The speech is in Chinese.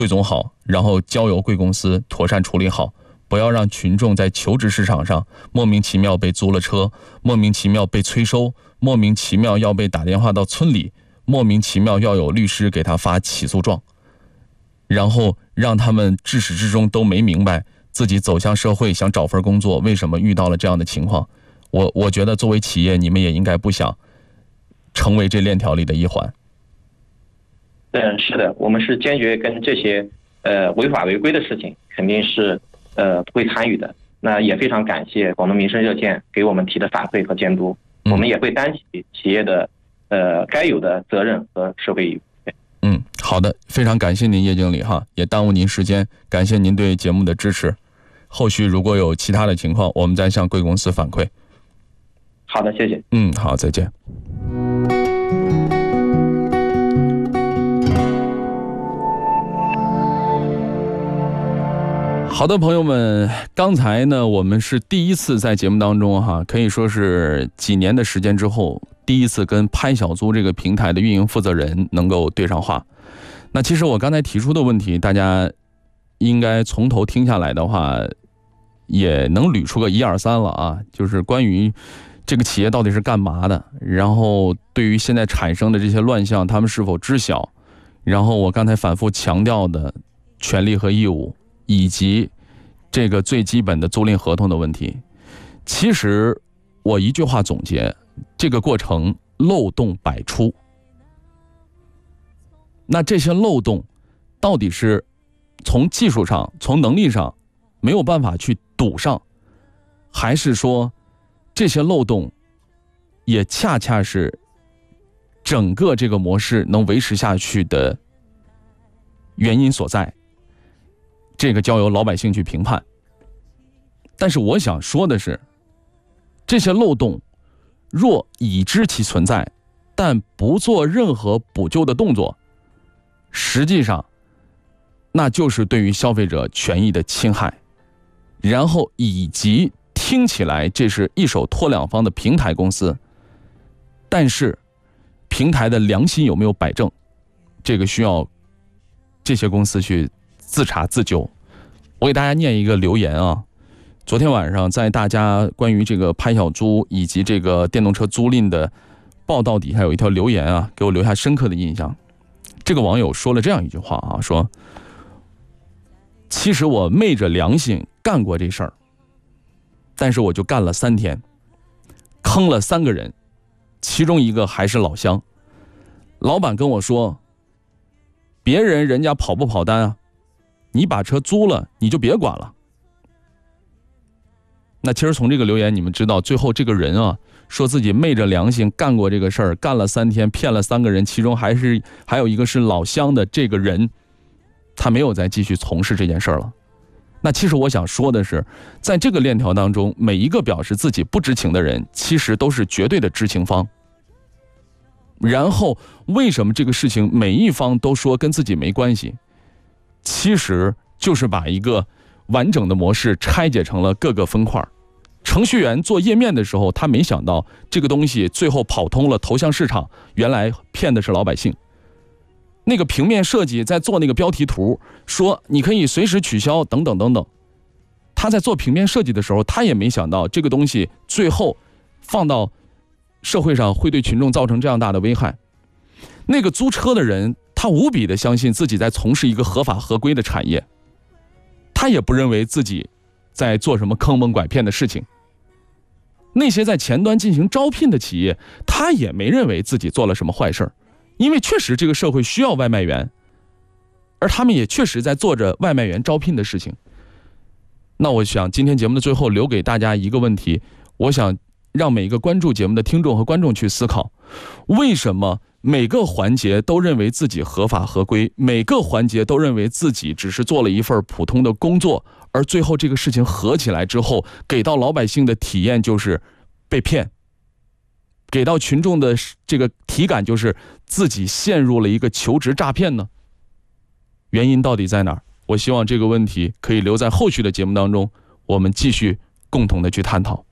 汇总好，然后交由贵公司妥善处理好，不要让群众在求职市场上莫名其妙被租了车，莫名其妙被催收，莫名其妙要被打电话到村里，莫名其妙要有律师给他发起诉状，然后让他们至始至终都没明白自己走向社会想找份工作为什么遇到了这样的情况。我觉得作为企业，你们也应该不想成为这链条里的一环。 是的，我们是坚决跟这些违法违规的事情肯定是不会参与的。那也非常感谢广东民生热线给我们提的反馈和监督，我们也会担起企业的该有的责任和社会义务。 好的，非常感谢您叶经理哈，也耽误您时间，感谢您对节目的支持。后续如果有其他的情况，我们再向贵公司反馈。 好的，谢谢。 好，再见。好的，朋友们，刚才呢，我们是第一次在节目当中哈，可以说是几年的时间之后，第一次跟拍小租这个平台的运营负责人能够对上话。那其实我刚才提出的问题，大家应该从头听下来的话，也能捋出个1、2、3了啊，就是关于这个企业到底是干嘛的，然后对于现在产生的这些乱象，他们是否知晓，然后我刚才反复强调的权利和义务，以及这个最基本的租赁合同的问题。其实我一句话总结，这个过程漏洞百出。那这些漏洞到底是从技术上从能力上没有办法去堵上，还是说这些漏洞也恰恰是整个这个模式能维持下去的原因所在？这个交由老百姓去评判。但是我想说的是，这些漏洞若已知其存在，但不做任何补救的动作，实际上那就是对于消费者权益的侵害，然后以及听起来这是一手托两方的平台公司，但是平台的良心有没有摆正，这个需要这些公司去自查自纠。我给大家念一个留言啊，昨天晚上在大家关于这个拍小租以及这个电动车租赁的报道底下有一条留言啊，给我留下深刻的印象。这个网友说了这样一句话啊，说其实我昧着良心干过这事儿，但是我就干了3天，坑了3个人，其中一个还是老乡。老板跟我说，别人人家跑不跑单啊，你把车租了你就别管了。那其实从这个留言你们知道，最后这个人啊说自己昧着良心干过这个事儿，干了3天，骗了3个人，其中还有一个是老乡的这个人，他没有再继续从事这件事儿了。那其实我想说的是，在这个链条当中，每一个表示自己不知情的人，其实都是绝对的知情方。然后为什么这个事情每一方都说跟自己没关系？其实就是把一个完整的模式拆解成了各个分块。程序员做页面的时候，他没想到这个东西最后跑通了投向市场，原来骗的是老百姓。那个平面设计在做那个标题图，说你可以随时取消等等等等，他在做平面设计的时候，他也没想到这个东西最后放到社会上会对群众造成这样大的危害。那个租车的人，他无比的相信自己在从事一个合法合规的产业，他也不认为自己在做什么坑蒙拐骗的事情。那些在前端进行招聘的企业，他也没认为自己做了什么坏事，因为确实这个社会需要外卖员，而他们也确实在做着外卖员招聘的事情。那我想今天节目的最后留给大家一个问题，我想让每一个关注节目的听众和观众去思考，为什么每个环节都认为自己合法合规，每个环节都认为自己只是做了一份普通的工作，而最后这个事情合起来之后，给到老百姓的体验就是被骗，给到群众的这个体感就是自己陷入了一个求职诈骗呢？原因到底在哪儿？我希望这个问题可以留在后续的节目当中，我们继续共同的去探讨。